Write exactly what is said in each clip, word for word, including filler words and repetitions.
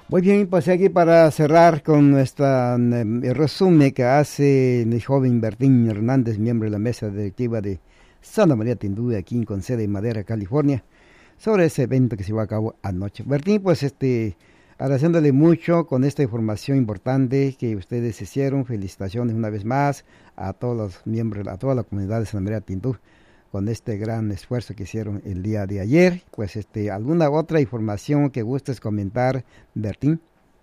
Muy bien, pues aquí para cerrar con nuestra eh, resumen que hace el joven Bertín Hernández, miembro de la mesa directiva de Santa María Tindú, aquí con sede en Madera, California, sobre ese evento que se llevó a cabo anoche. Bertín, pues este, agradeciéndole mucho con esta información importante que ustedes hicieron. Felicitaciones una vez más a todos los miembros, a toda la comunidad de Santa María Tindú, con este gran esfuerzo que hicieron el día de ayer. Pues este, ¿alguna otra información que gustes comentar, Bertín?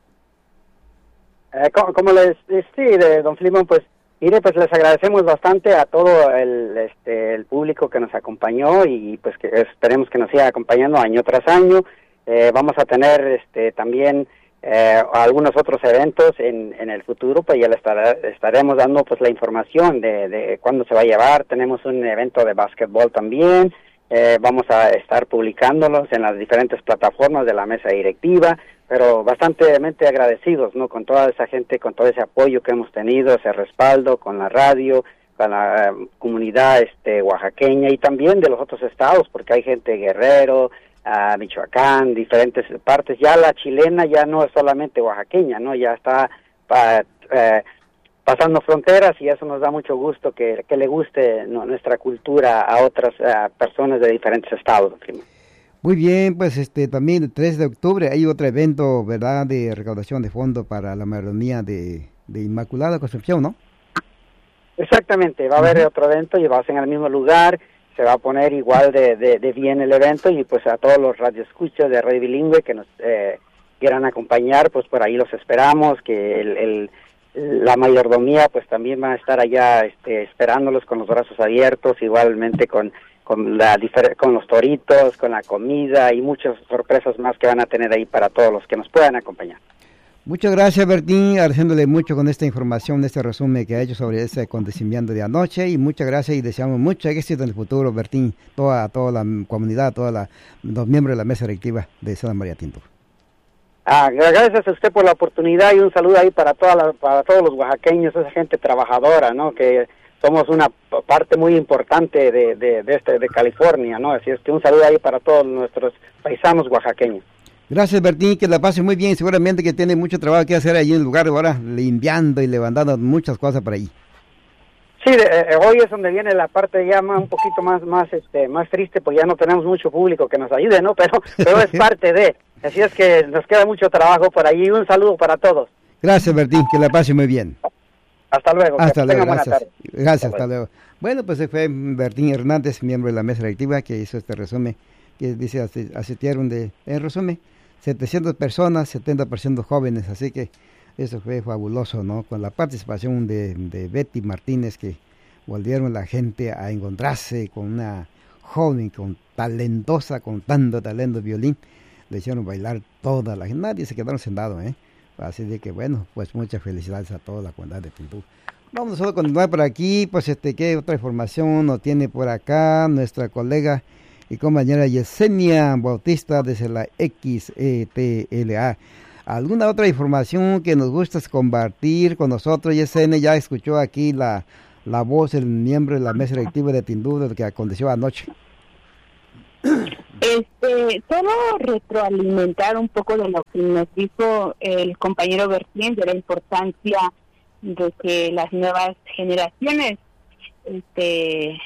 Eh, como, como les sí, de don Filimón, pues mire, pues les agradecemos bastante a todo el este el público que nos acompañó y pues que esperemos que nos siga acompañando año tras año. Eh, vamos a tener este también eh, algunos otros eventos en, en el futuro, pues ya les estará, estaremos dando pues la información de, de cuándo se va a llevar. Tenemos un evento de básquetbol también, eh, vamos a estar publicándolos en las diferentes plataformas de la mesa directiva, pero bastante agradecidos, ¿no? Con toda esa gente, con todo ese apoyo que hemos tenido, ese respaldo con la radio, con la uh, comunidad este oaxaqueña y también de los otros estados, porque hay gente de Guerrero, a Michoacán, diferentes partes. Ya la chilena ya no es solamente oaxaqueña, ¿no? Ya está pa, eh, pasando fronteras y eso nos da mucho gusto que, que le guste, ¿no?, nuestra cultura a otras uh, personas de diferentes estados. Muy bien, pues este también el tres de octubre hay otro evento, ¿verdad?, de recaudación de fondos para la mayordomía de, de Inmaculada Concepción, ¿no? Exactamente, va a haber uh-huh. otro evento y va a ser en el mismo lugar. Se va a poner igual de, de, de bien el evento y pues a todos los radioescuchas de Radio Bilingüe que nos eh, quieran acompañar, pues por ahí los esperamos, que el, el la mayordomía pues también va a estar allá este, esperándolos con los brazos abiertos, igualmente con con la con los toritos, con la comida y muchas sorpresas más que van a tener ahí para todos los que nos puedan acompañar. Muchas gracias, Bertín, agradeciéndole mucho con esta información, este resumen que ha hecho sobre ese acontecimiento de anoche, y muchas gracias y deseamos mucho éxito en el futuro, Bertín, toda, toda la comunidad, todos los miembros de la mesa directiva de Santa María Tindú. Ah, gracias a usted por la oportunidad y un saludo ahí para toda la, para todos los oaxaqueños, esa gente trabajadora, ¿no? Que somos una parte muy importante de, de, de este de California, ¿no? Así es que un saludo ahí para todos nuestros paisanos oaxaqueños. Gracias, Bertín, que la pase muy bien. Seguramente que tiene mucho trabajo que hacer allí en el lugar, ahora limpiando y levantando muchas cosas por ahí. Sí, eh, hoy es donde viene la parte ya más, un poquito más más este más triste, pues ya no tenemos mucho público que nos ayude, ¿no? Pero pero es parte de. Así es que nos queda mucho trabajo por allí. Un saludo para todos. Gracias, Bertín, que la pase muy bien. Hasta luego. Hasta luego, gracias. Gracias, hasta luego. Bueno, pues fue Bertín Hernández, miembro de la mesa directiva, que hizo este resumen, que dice asistieron de, en resumen, setecientas personas, setenta por ciento jóvenes, así que eso fue fabuloso, ¿no? Con la participación de, de Betty Martínez, que volvieron la gente a encontrarse con una joven, con talentosa, con tanto talento de violín, le hicieron bailar toda la gente, nadie se quedaron sentados, ¿eh? Así de que bueno, pues muchas felicidades a toda la comunidad de Tindú. Vamos nosotros a continuar por aquí, pues este, ¿qué otra información nos tiene por acá nuestra colega y compañera Yesenia Bautista desde la X E T L A? ¿Alguna otra información que nos gustas compartir con nosotros, Yesenia? Ya escuchó aquí la, la voz del miembro de la mesa directiva de Tindú de lo que aconteció anoche. Este, solo retroalimentar un poco de lo que nos dijo el compañero Bertín, de la importancia de que las nuevas generaciones este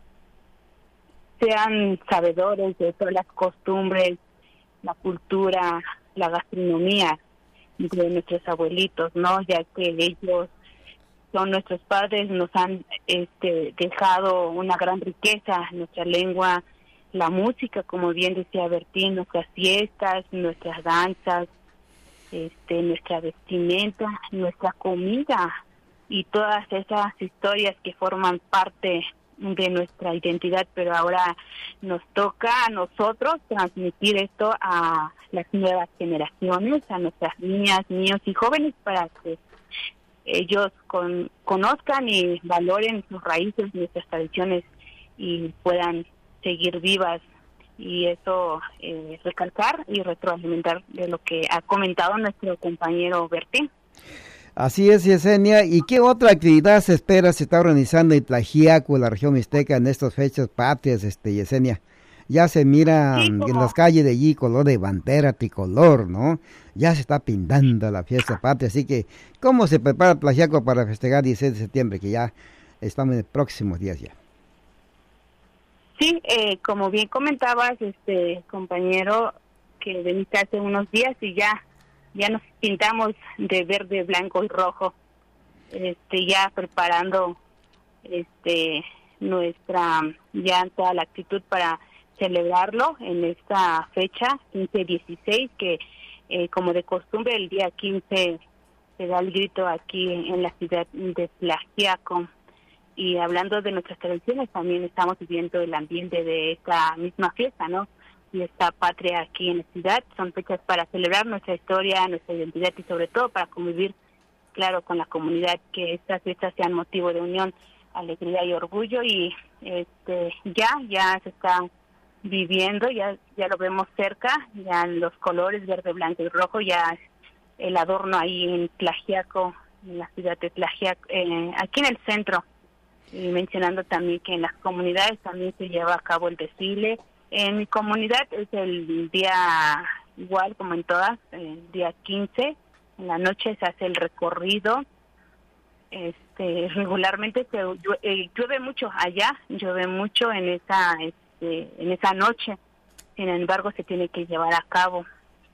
sean sabedores de todas las costumbres, la cultura, la gastronomía de nuestros abuelitos, ¿no? Ya que ellos son nuestros padres, nos han este dejado una gran riqueza, nuestra lengua, la música, como bien decía Bertín, nuestras fiestas, nuestras danzas, este, nuestra vestimenta, nuestra comida y todas esas historias que forman parte de nuestra identidad, pero ahora nos toca a nosotros transmitir esto a las nuevas generaciones, a nuestras niñas, niños y jóvenes, para que ellos con, conozcan y valoren sus raíces, nuestras tradiciones, y puedan seguir vivas. Y eso, eh, recalcar y retroalimentar de lo que ha comentado nuestro compañero Bertín. Así es, Yesenia. ¿Y qué otra actividad se espera se está organizando en Tlaxiaco, la región mixteca, en estas fechas patrias, este, Yesenia? ya se mira Sí, en como- las calles de allí color de bandera tricolor, ¿no? Ya se está pintando la fiesta patria, así que, ¿cómo se prepara Tlaxiaco para festejar dieciséis de septiembre, que ya estamos en próximos días ya? Sí, eh, como bien comentabas, este compañero, que veniste hace unos días y ya ya nos pintamos de verde, blanco y rojo, este ya preparando este nuestra ya toda la actitud para celebrarlo en esta fecha quince dieciséis, que eh, como de costumbre el día quince se da el grito aquí en la ciudad de Tlaxiaco. Y hablando de nuestras tradiciones, también estamos viviendo el ambiente de esta misma fiesta, ¿no? Y esta patria aquí en la ciudad. Son fechas para celebrar nuestra historia, nuestra identidad y sobre todo para convivir, claro, con la comunidad, que estas fiestas sean motivo de unión, alegría y orgullo. Y este ya, ya se está viviendo, ya ya lo vemos cerca, ya los colores verde, blanco y rojo, ya el adorno ahí en Tlaxiaco, en la ciudad de Tlaxiaco, eh, aquí en el centro. Y mencionando también que en las comunidades también se lleva a cabo el desfile. En mi comunidad es el día igual como en todas, el día quince, en la noche se hace el recorrido. Este, regularmente se llue- eh, llueve mucho allá, llueve mucho en esa este, en esa noche. Sin embargo, se tiene que llevar a cabo.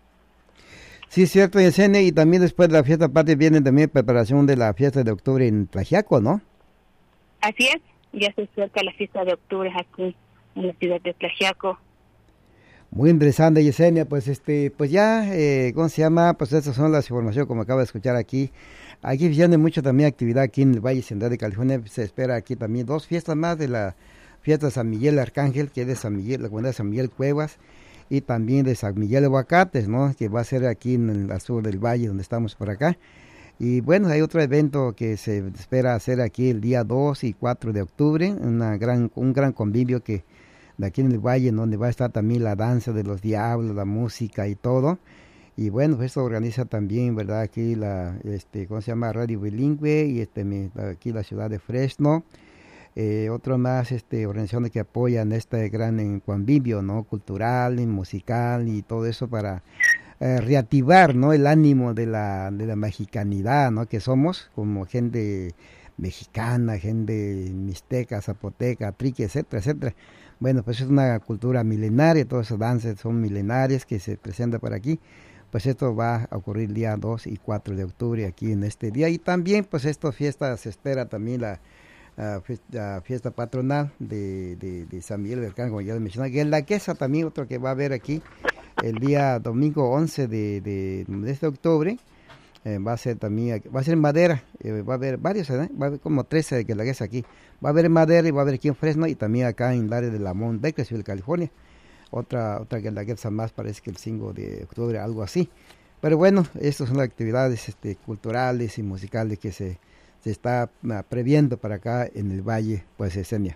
Sí, es cierto, Yesenia, y también después de la fiesta patria viene también preparación de la fiesta de octubre en Tlaxiaco, ¿no? Así es, ya se acerca la fiesta de octubre aquí en la ciudad de Tlaxiaco. Muy interesante, Yesenia, pues este, pues ya, eh, ¿cómo se llama? Pues estas son las informaciones como acaba de escuchar aquí. Aquí viene mucho también actividad aquí en el Valle Central de California. Se espera aquí también dos fiestas más de la fiesta de San Miguel Arcángel, que es de San Miguel, la comunidad de San Miguel Cuevas, y también de San Miguel de Huacates, ¿no? Que va a ser aquí en el al sur del valle, donde estamos por acá. Y bueno, hay otro evento que se espera hacer aquí el día dos y cuatro de octubre, una gran, un gran convivio que de aquí en el valle, donde va a estar también la danza de los diablos, la música y todo. Y bueno, pues esto organiza también, ¿verdad? Aquí la, este, ¿cómo se llama? Radio Bilingüe, y este, mi- aquí la ciudad de Fresno. Eh, otro más, este, organizaciones que apoyan este gran eh, convivio, ¿no? Cultural y musical y todo eso para eh, reactivar, ¿no? El ánimo de la, de la mexicanidad, ¿no? Que somos como gente mexicana, gente mixteca, zapoteca, triqui, etcétera, etcétera. Bueno, pues es una cultura milenaria, todas esas danzas son milenarias que se presentan por aquí. Pues esto va a ocurrir el día dos y cuatro de octubre aquí en este día. Y también, pues esta fiesta se espera también la, la fiesta, la fiesta patronal de, de, de San Miguel del Arcángel, como ya les mencioné. Y en la Quesa también, otro que va a haber aquí el día domingo once de, de, de este octubre. Eh, va a ser también, va a ser en madera, eh, va a haber varios, ¿eh? Va a haber como trece que la es aquí. Va a haber en madera y va a haber aquí en Fresno y también acá en el área de Lamont, Bakersfield, California. Otra otra que la guerra más parece que el cinco de octubre, algo así. Pero bueno, estas son las actividades este, culturales y musicales que se, se está uh, previendo para acá en el Valle, pues, Yesenia.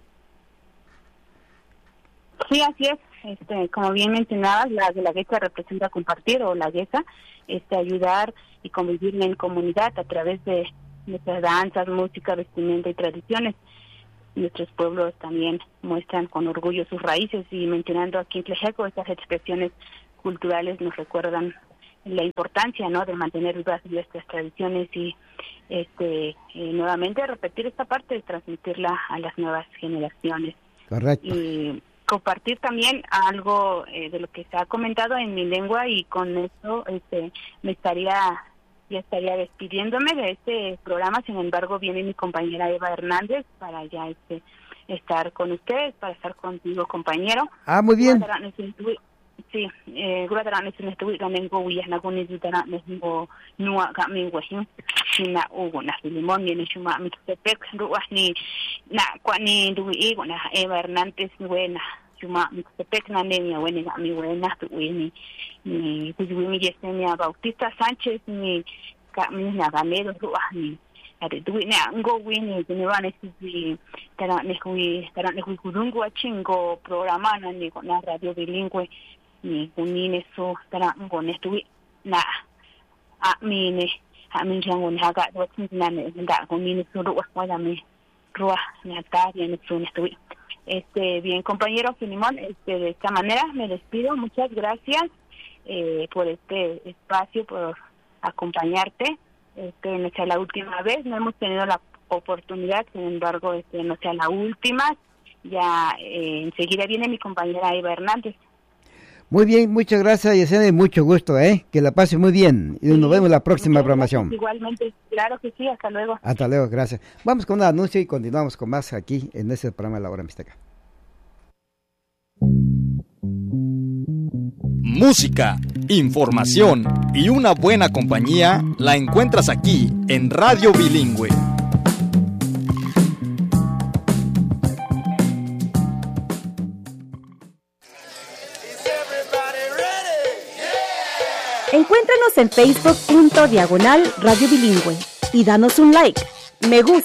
Sí, así es. Este, como bien mencionabas, la guelaguetza representa compartir, o la guesa, este, ayudar y convivir en comunidad a través de nuestras danzas, música, vestimenta y tradiciones. Nuestros pueblos también muestran con orgullo sus raíces, y mencionando aquí en Tlaxiaco, estas expresiones culturales nos recuerdan la importancia, ¿no?, de mantener vivas nuestras tradiciones y este eh, nuevamente repetir esta parte, de transmitirla a las nuevas generaciones. Correcto. Y compartir también algo eh, de lo que se ha comentado en mi lengua, y con eso este me estaría ya estaría despidiéndome de este programa. Sin embargo, viene mi compañera Eva Hernández para ya este estar con ustedes, para estar contigo, compañero. Ah, muy bien. Sí, eh, guardarán es un estudio también go y na con ni tara no no ga mi guajin na ugo na limón ni chuma mi tepec ruas ni na kwani du i na Eva Hernández buena chuma mi tepec na ni mi buena mi buena tu ni ni tu mi Yesenia Bautista Sánchez ni ka mi na ganero ruas ni ade du na go wini ni van es ni tara ni hui tara ni hui kudungu achingo programa na ni con la radio bilingüe ni kunine so tara ngone tuwi na a mine a min jango ni haga watin na ne nda kunine so ro wala me ro na ta ni so ne tuwi Este, bien, compañero Filimón, este, de esta manera me despido. Muchas gracias eh, por este espacio, por acompañarte. Este, no sea la última vez, no hemos tenido la oportunidad, sin embargo, este, no sea la última. Ya eh, enseguida viene mi compañera Eva Hernández. Muy bien, muchas gracias, Yesenia, y mucho gusto, ¿eh? Que la pase muy bien y sí, nos vemos en la próxima programación. Igualmente, claro que sí, hasta luego. Hasta luego, gracias. Vamos con un anuncio y continuamos con más aquí en este programa de La Hora Mixteca. Música, información y una buena compañía la encuentras aquí en Radio Bilingüe. Encuéntranos en Facebook punto diagonal Radio Bilingüe y danos un like, me gusta.